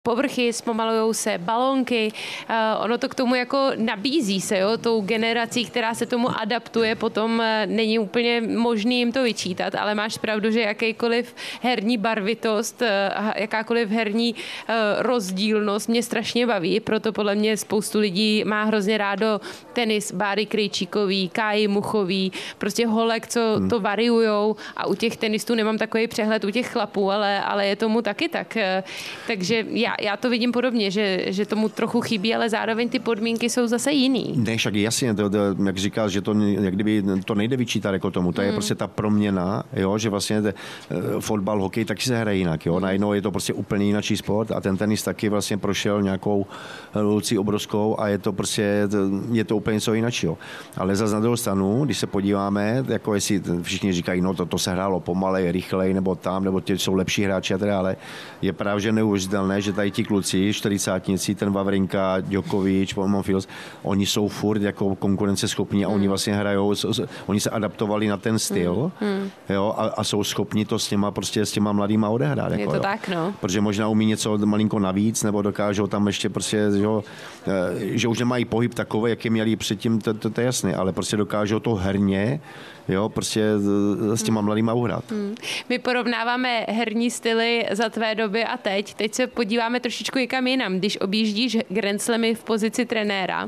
povrchy, zpomalujou se balónky, ono to k tomu jako nabízí se, jo, tou generací, která se tomu adaptuje, potom není úplně možný jim to vyčítat, ale máš pravdu, že jakýkoliv herní barvitost, jakákoliv herní rozdílnost mě strašně baví, proto podle mě spoustu lidí má hrozně rádo tenis Báry Krejčíkový, Káji Muchový, prostě holek, co to variujou, a u těch tenistů nemám takový přehled u těch chlapů, ale je tomu taky tak. Takže já to vidím podobně, že tomu trochu chybí, ale zároveň ty podmínky jsou zase jiný. Ne, však jasně, jak říkáš, že to, jak kdyby, to nejde vyčítat jako tomu, to je prostě ta proměna, jo, že vlastně fotbal, hokej taky se hraje jinak, jo, najednou je to prostě úplně jináčí sport a ten tenis taky vlastně prošel nějakou revolucí obrovskou a je to prostě, je to úplně něco jináčího. Ale zase na druhou stranu, když se podíváme, jako jestli všichni říkají, no to se hrálo pomalej, rychlej, nebo tam, nebo ti jsou lepší hráči a teda, ale je právě že neuvěřitelné, že tady ti kluci, 40-tníci, ten Wawrinka, Djokovic, Monfils, oni jsou furt jako konkurenceschopní a oni vlastně hrajou, oni se adaptovali na ten styl, jo, a jsou schopni to s těma mladýma odehrát. Je jako, to jo. tak, no. Protože možná umí něco malinko navíc, nebo dokážou tam ještě prostě, že už nemají pohyb takový, jaký měli předtím, to je jasné, ale prostě dokážou to herně, jo, prostě s těma mladýma uhrát. My porovnáváme herní styly za tvé doby a teď. Teď se podíváme trošičku někam jinam. Když objíždíš Grand Slamy v pozici trenéra,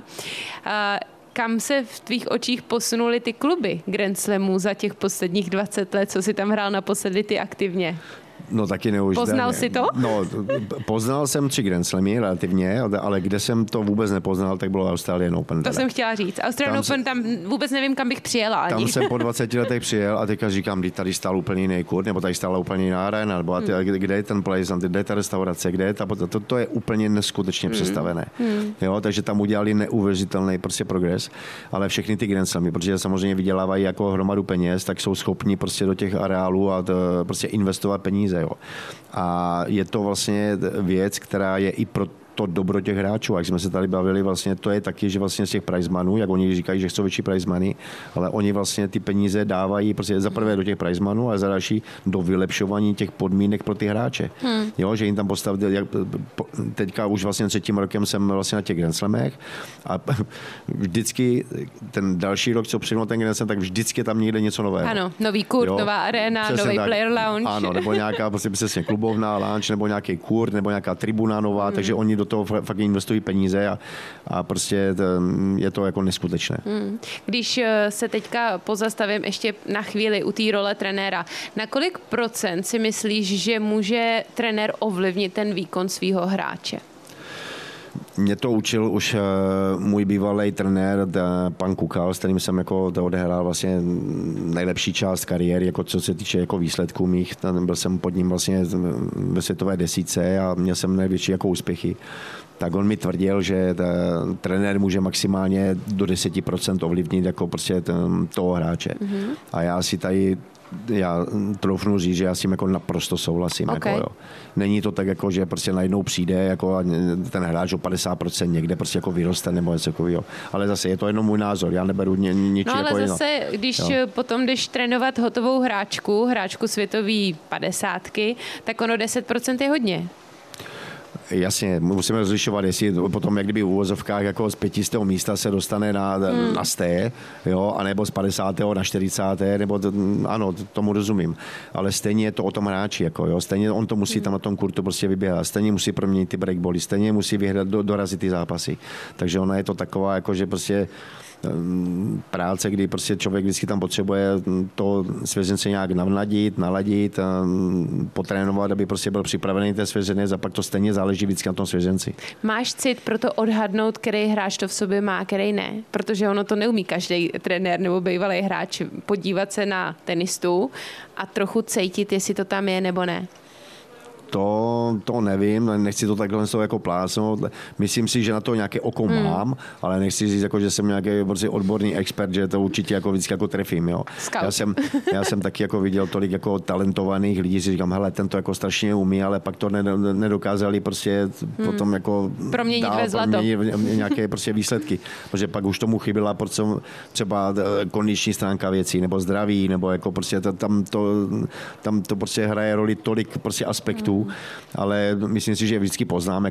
kam se v tvých očích posunuly ty kluby Grand Slamů za těch posledních 20 let, co si tam hrál naposledy ty aktivně? No taky neuvěřitelně. Poznal jsi to? No, poznal jsem 3 Grand Slamy relativně, ale kde jsem to vůbec nepoznal, tak bylo Australian Open. To jsem chtěla říct. Australian Open, tam vůbec nevím, kam bych přijela ani. Tam jsem po 20 letech přijel a teďka říkám, tady stál úplně jiný kurt, nebo tady stála úplně jiná arena, nebo kde je ten place, kde je ta restaurace, kde je to je úplně neskutečně přestavené. Jo, takže tam udělali neuvěřitelný prostě progres, ale všechny ty Grand Slamy, protože samozřejmě vydělávají jako hromadu peněz, tak jsou schopni prostě do těch areálů a prostě investovat peníze. Jo. A je to vlastně věc, která je i pro to dobro těch hráčů. Jak jsme se tady bavili, vlastně to je taky, že vlastně z těch prize money, jak oni říkají, že chcou větší prize money, ale oni vlastně ty peníze dávají prostě za prvé do těch prize money a za další do vylepšování těch podmínek pro ty hráče. Jo, že jim tam postavili, teďka už vlastně 3. rokem jsem vlastně na těch Grand Slamech a vždycky ten další rok, co přijde ten Grand Slam, tak vždycky tam někde něco nového. Ano, nový kurt, jo, nová arena, nový player lounge. Ano, nebo nějaká prostě klubovná lounge, nebo nějaký kurt, nebo nějaká tribuna nová, takže oni do toho fakt investují peníze a prostě je to jako neskutečné. Když se teďka pozastavím ještě na chvíli u té role trenéra, na kolik procent si myslíš, že může trenér ovlivnit ten výkon svého hráče? Mě to učil už můj bývalý trenér, pan Kukal, s kterým jsem jako odehrál vlastně nejlepší část kariéry, jako co se týče jako výsledků mých. Byl jsem pod ním vlastně ve světové desítce a měl jsem největší jako úspěchy. Tak on mi tvrdil, že trenér může maximálně do 10% ovlivnit jako prostě toho hráče. A já troufnu říct, že já s tím jako naprosto souhlasím. Okay. Jako, jo. Není to tak, jako, že prostě najednou přijde jako ten hráč o 50% někde prostě jako vyroste nebo něco takového. Ale zase je to jenom můj názor, já neberu ničí. No ale jako zase, když potom jdeš trénovat hotovou hráčku světový 50, tak ono 10% je hodně. Jasně, musíme rozlišovat, jestli potom jak kdyby v uvozovkách jako z 500. místa se dostane na 100, jo, anebo z 50. na 40. nebo ano, tomu rozumím. Ale stejně je to o tom hráči, jako jo, stejně on to musí tam na tom kurtu prostě vyběhat, stejně musí proměnit ty breakbally, stejně musí vyhrát, dorazit ty zápasy. Takže ona je to taková, jako že prostě práce, kdy prostě člověk vždycky tam potřebuje to svěřence nějak naladit, potrénovat, aby prostě byl připravený ten svěřenec a pak to stejně záleží vždycky na tom svěřenci. Máš cit pro to odhadnout, který hráč to v sobě má, který ne? Protože ono to neumí každý trenér nebo bývalý hráč podívat se na tenistu a trochu cítit, jestli to tam je nebo ne. To nevím, nechci to takhle jako plásnout. Myslím si, že na to nějaké oko mám, ale nechci říct, jako, že jsem nějaký prostě odborný expert, že to určitě jako vždycky jako trefím. Jo. Já jsem taky jako viděl tolik jako talentovaných lidí, si říkám, hele, ten to jako strašně umí, ale pak to nedokázali prostě potom jako proměnit ve zlato. Nějaké prostě výsledky. Protože pak už tomu chyběla třeba kondiční stránka věcí, nebo zdraví, nebo jako prostě tam to prostě hraje roli tolik prostě aspektů, ale myslím si, že vždycky poznáme,